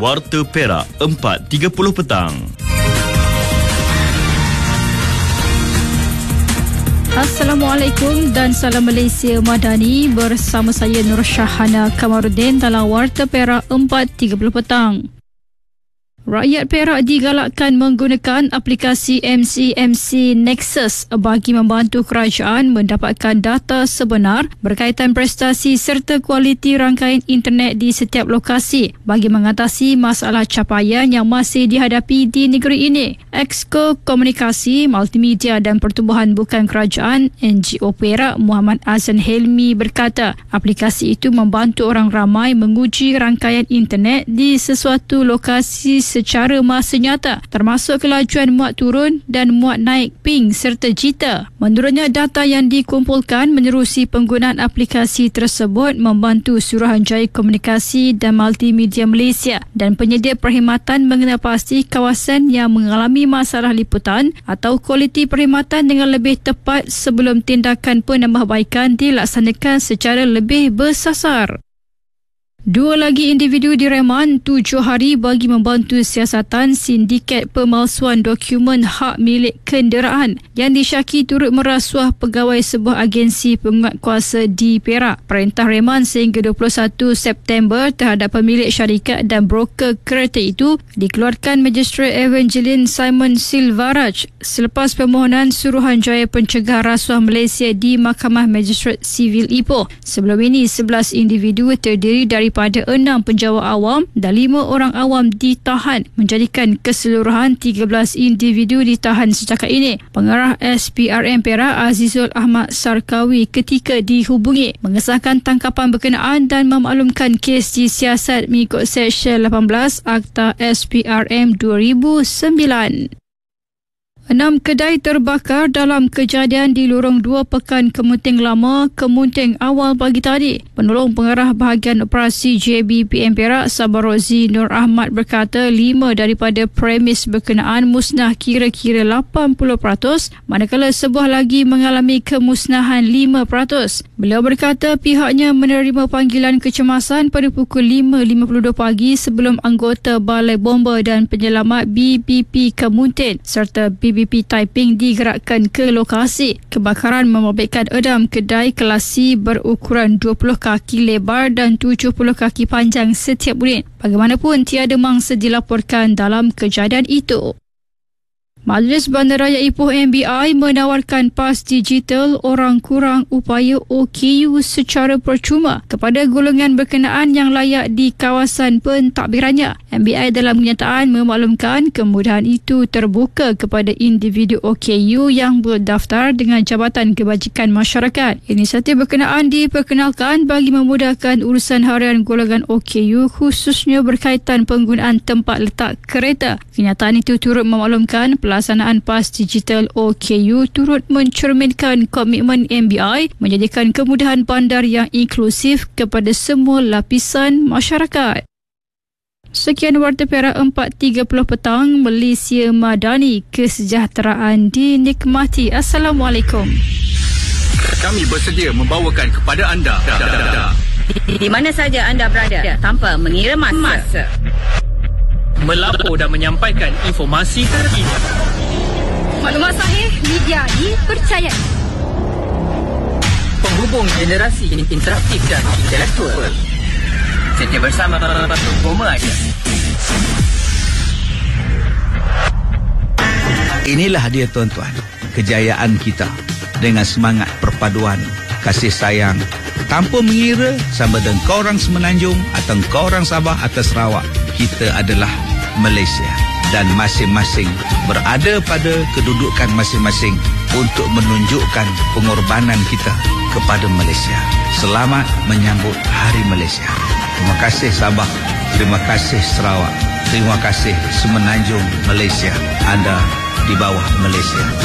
Warta Perak 4.30 petang. Assalamualaikum dan salam Malaysia Madani, bersama saya Nur Syahana Kamarudin dalam Warta Perak 4.30 petang. Rakyat Perak digalakkan menggunakan aplikasi MCMC Nexus bagi membantu kerajaan mendapatkan data sebenar berkaitan prestasi serta kualiti rangkaian internet di setiap lokasi bagi mengatasi masalah capaian yang masih dihadapi di negeri ini. Exco Komunikasi, Multimedia dan Pertubuhan Bukan Kerajaan NGO Perak Muhammad Azan Helmi berkata, aplikasi itu membantu orang ramai menguji rangkaian internet di sesuatu lokasi secara masa nyata, termasuk kelajuan muat turun dan muat naik ping serta jita. Menurutnya, data yang dikumpulkan menerusi penggunaan aplikasi tersebut membantu Suruhanjaya Komunikasi dan Multimedia Malaysia dan penyedia perkhidmatan mengenal pasti kawasan yang mengalami masalah liputan atau kualiti perkhidmatan dengan lebih tepat sebelum tindakan penambahbaikan dilaksanakan secara lebih bersasar. Dua lagi individu direman 7 hari bagi membantu siasatan sindiket pemalsuan dokumen hak milik kenderaan yang disyaki turut merasuah pegawai sebuah agensi penguatkuasa di Perak. Perintah reman sehingga 21 September terhadap pemilik syarikat dan broker kereta itu dikeluarkan Magistrate Evangeline Simon Silvaraj selepas permohonan Suruhanjaya Pencegah Rasuah Malaysia di Mahkamah Magistrate Sivil Ipoh. Sebelum ini, 11 individu terdiri daripada 6 penjawat awam dan 5 orang awam ditahan, menjadikan keseluruhan 13 individu ditahan setakat ini. Pengarah SPRM Perak Azizul Ahmad Sarkawi ketika dihubungi mengesahkan tangkapan berkenaan dan memaklumkan kes disiasat mengikut Seksyen 18 Akta SPRM 2009. 6 kedai terbakar dalam kejadian di Lorong 2 Pekan Kemunting Lama, Kemunting awal pagi tadi. Penolong Pengarah Bahagian Operasi JBPM Perak Sabah Rozi Nur Ahmad berkata 5 daripada premis berkenaan musnah kira-kira 80%, manakala sebuah lagi mengalami kemusnahan 5%. Beliau berkata pihaknya menerima panggilan kecemasan pada pukul 5.52 pagi sebelum anggota Balai Bomba dan Penyelamat BBP Kemunting serta BBP Taiping digerakkan ke lokasi. Kebakaran membabitkan 6 kedai kelasi berukuran 20 kaki lebar dan 70 kaki panjang setiap unit. Bagaimanapun, tiada mangsa dilaporkan dalam kejadian itu. Majlis Bandaraya Ipoh MBI menawarkan pas digital orang kurang upaya OKU secara percuma kepada golongan berkenaan yang layak di kawasan pentadbirannya. MBI dalam kenyataan memaklumkan kemudahan itu terbuka kepada individu OKU yang berdaftar dengan Jabatan Kebajikan Masyarakat. Inisiatif berkenaan diperkenalkan bagi memudahkan urusan harian golongan OKU khususnya berkaitan penggunaan tempat letak kereta. Kenyataan itu turut memaklumkan pelaksanaan PAS Digital OKU turut mencerminkan komitmen MBI menjadikan kemudahan bandar yang inklusif kepada semua lapisan masyarakat. Sekian Warta Perak 4.30 petang, Malaysia Madani, kesejahteraan dinikmati. Assalamualaikum. Kami bersedia membawakan kepada anda di mana saja anda berada tanpa mengira masa. Melapor dan menyampaikan informasi terkini. Maklumat sahih, media dipercayai. Penghubung generasi interaktif dan intelektual. Setia bersama Goma aja. Inilah dia tuan-tuan, kejayaan kita dengan semangat perpaduan kasih sayang tanpa mengira sama ada kau orang Semenanjung atau kau orang Sabah atau Sarawak. Kita adalah Malaysia dan masing-masing berada pada kedudukan masing-masing untuk menunjukkan pengorbanan kita kepada Malaysia. Selamat menyambut Hari Malaysia. Terima kasih Sabah, terima kasih Sarawak, terima kasih Semenanjung Malaysia. Anda di bawah Malaysia.